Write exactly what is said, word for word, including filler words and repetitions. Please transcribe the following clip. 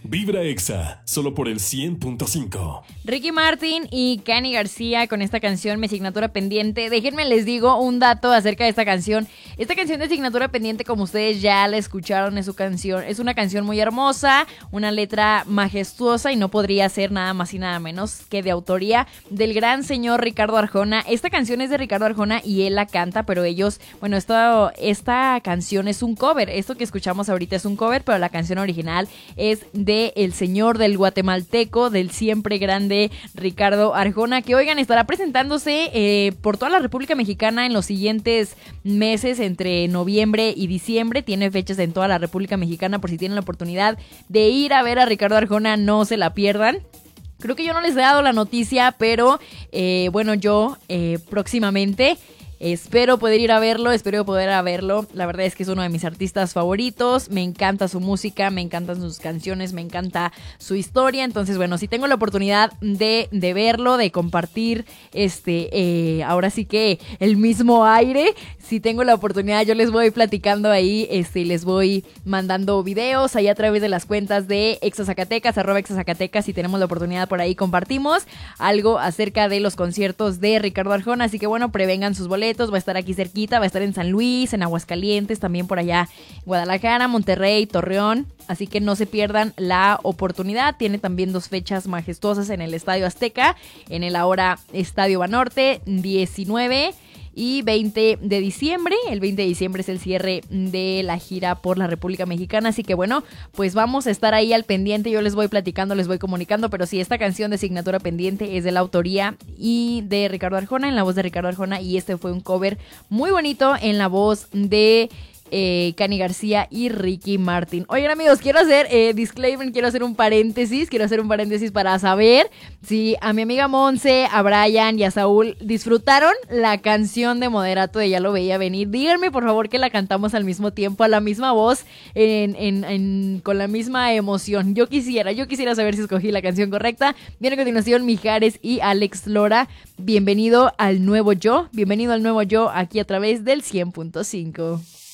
Vibra Exa, solo por el cien punto cinco. Ricky Martin y Cani García con esta canción, Mi Asignatura Pendiente. Déjenme les digo un dato acerca de esta canción. Esta canción de Asignatura Pendiente, como ustedes ya la escucharon, es su canción. Es una canción muy hermosa, una letra majestuosa y no podría ser nada más y nada menos que de autoría del gran señor Ricardo Arjona. Esta canción es de Ricardo Arjona y él la canta, pero ellos, bueno, esta, esta canción es un cover. Esto que escuchamos ahorita es un cover, pero la canción original es de el señor del guatemalteco, del siempre grande Ricardo Arjona, que oigan, estará presentándose eh, por toda la República Mexicana en los siguientes meses, entre noviembre y diciembre. Tiene fechas en toda la República Mexicana, por si tienen la oportunidad de ir a ver a Ricardo Arjona, no se la pierdan. Creo que yo no les he dado la noticia, pero eh, bueno, yo eh, próximamente espero poder ir a verlo, espero poder ir a verlo. La verdad es que es uno de mis artistas favoritos, me encanta su música, me encantan sus canciones, me encanta su historia. Entonces, bueno, si tengo la oportunidad de, de verlo, de compartir este, eh, ahora sí que el mismo aire, si tengo la oportunidad yo les voy platicando ahí, este, les voy mandando videos ahí a través de las cuentas de Exa Zacatecas, arroba Exa Zacatecas. Si tenemos la oportunidad por ahí compartimos algo acerca de los conciertos de Ricardo Arjona, así que bueno, prevengan sus boletos. Va a estar aquí cerquita, va a estar en San Luis, en Aguascalientes, también por allá Guadalajara, Monterrey, Torreón, así que no se pierdan la oportunidad. Tiene también dos fechas majestuosas en el Estadio Azteca, en el ahora Estadio Banorte, diecinueve y veinte de diciembre. El veinte de diciembre es el cierre de la gira por la República Mexicana, así que bueno, pues vamos a estar ahí al pendiente. Yo les voy platicando, les voy comunicando, pero sí, esta canción de Asignatura Pendiente es de la autoría y de Ricardo Arjona, en la voz de Ricardo Arjona, y este fue un cover muy bonito en la voz de Eh, Cani García y Ricky Martin. Oigan, amigos, quiero hacer eh, disclaimer, quiero hacer un paréntesis, quiero hacer un paréntesis para saber si a mi amiga Monse, a Brian y a Saúl disfrutaron la canción de Moderato de Ya Lo Veía Venir. Díganme por favor que la cantamos al mismo tiempo, a la misma voz, en, en, en, con la misma emoción. Yo quisiera, yo quisiera saber si escogí la canción correcta. Viene a continuación Mijares y Alex Lora. Bienvenido al nuevo yo, bienvenido al nuevo yo aquí a través del cien punto cinco.